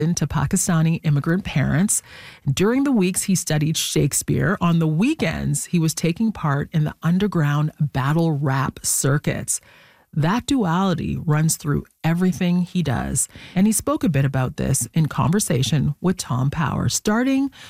to Pakistani immigrant parents. During the weeks, he studied Shakespeare. On the weekends, he was taking part in the underground battle rap circuits. That duality runs through everything he does. And he spoke a bit about this in conversation with Tom Power, starting